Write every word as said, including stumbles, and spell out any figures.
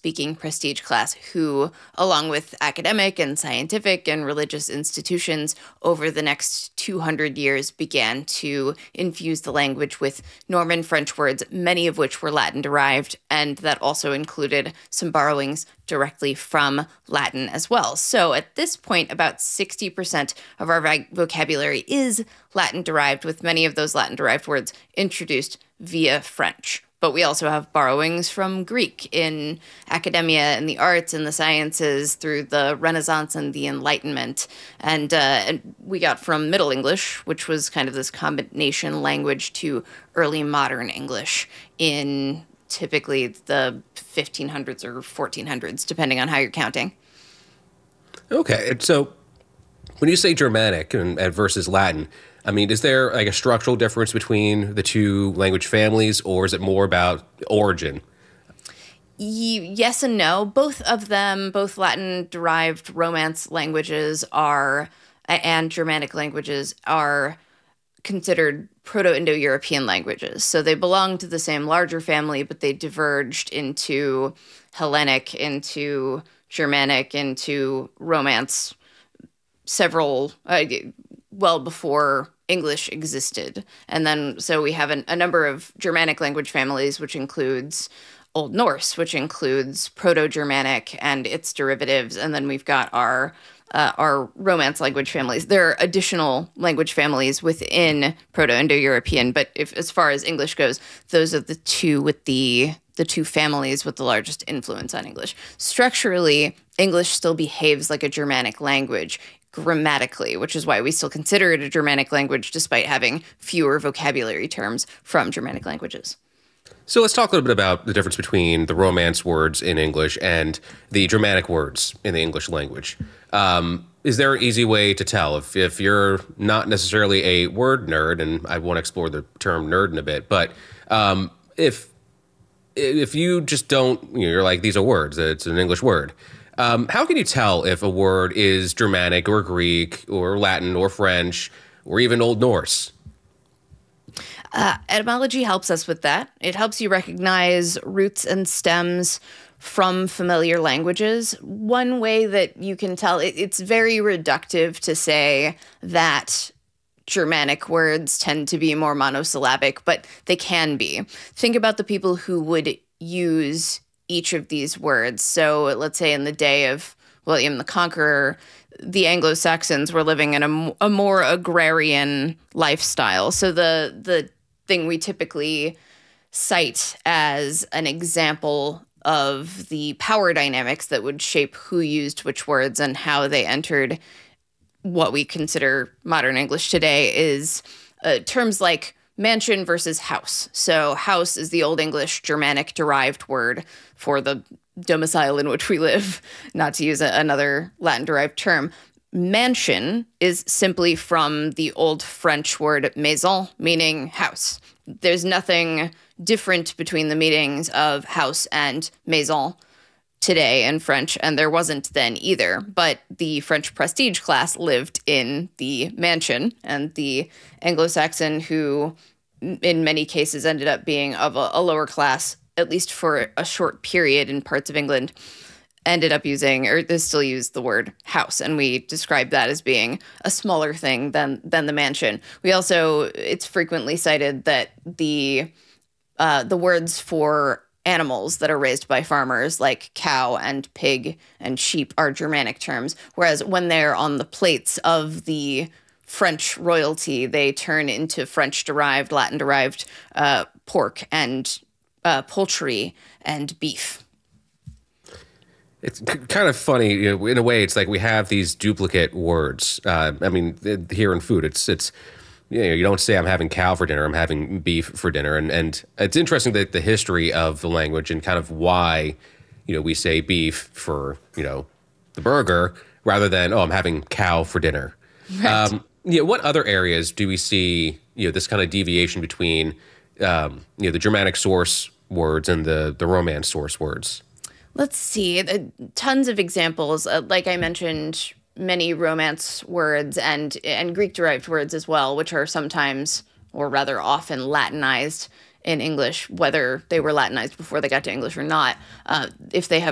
English-speaking prestige class who, along with academic and scientific and religious institutions, over the next two hundred years began to infuse the language with Norman French words, many of which were Latin-derived, and that also included some borrowings directly from Latin as well. So at this point, about sixty percent of our vocabulary is Latin-derived, with many of those Latin-derived words introduced via French. But we also have borrowings from Greek in academia and the arts and the sciences through the Renaissance and the Enlightenment. And, uh, and we got from Middle English, which was kind of this combination language, to early modern English in typically the fifteen hundreds or fourteen hundreds, depending on how you're counting. Okay. So when you say Germanic and, and versus Latin, I mean, is there like a structural difference between the two language families, or is it more about origin? Yes and no. Both of them, both Latin-derived Romance languages are, and Germanic languages are considered Proto-Indo-European languages. So they belong to the same larger family, but they diverged into Hellenic, into Germanic, into Romance several, uh, well before English existed. And then, so we have an, a number of Germanic language families, which includes Old Norse, which includes Proto-Germanic and its derivatives. And then we've got our uh, our Romance language families. There are additional language families within Proto-Indo-European, but if, as far as English goes, those are the two with the the two families with the largest influence on English. Structurally, English still behaves like a Germanic language grammatically, which is why we still consider it a Germanic language despite having fewer vocabulary terms from Germanic languages. So let's talk a little bit about the difference between the Romance words in English and the Germanic words in the English language. Um, is there an easy way to tell if, if you're not necessarily a word nerd, and I want to explore the term nerd in a bit, but um, if if you just don't, you know, you're like, these are words, it's an English word. Um, how can you tell if a word is Germanic or Greek or Latin or French or even Old Norse? Uh, etymology helps us with that. It helps you recognize roots and stems from familiar languages. One way that you can tell, it, it's very reductive to say that Germanic words tend to be more monosyllabic, but they can be. Think about the people who would use each of these words. So let's say in the day of William the Conqueror, the Anglo-Saxons were living in a, a more agrarian lifestyle. So the the thing we typically cite as an example of the power dynamics that would shape who used which words and how they entered what we consider modern English today is uh, terms like mansion versus house. So house is the Old English Germanic derived word for the domicile in which we live, not to use a, another Latin derived term. Mansion is simply from the Old French word maison, meaning house. There's nothing different between the meanings of house and maison today in French, and there wasn't then either. But the French prestige class lived in the mansion, and the Anglo-Saxon, who in many cases ended up being of a, a lower class, at least for a short period in parts of England, ended up using, or they still use the word house, and we describe that as being a smaller thing than than the mansion. We also, it's frequently cited that the uh, the words for animals that are raised by farmers, like cow and pig and sheep, are Germanic terms, whereas when they're on the plates of the French royalty, they turn into French-derived, Latin-derived uh, pork and uh, poultry and beef. It's kind of funny, you know, in a way. It's like we have these duplicate words. Uh, I mean, here in food, it's it's you know, you don't say I'm having cow for dinner, I'm having beef for dinner, and and it's interesting that the history of the language and kind of why, you know, we say beef for, you know, the burger rather than, oh, I'm having cow for dinner. Right. Um, you know, what other areas do we see, you know, this kind of deviation between, um, you know, the Germanic source words and the the Romance source words? Let's see. Uh, tons of examples. Uh, like I mentioned, many Romance words and and Greek-derived words as well, which are sometimes, or rather often, Latinized in English, whether they were Latinized before they got to English or not. Uh, if they have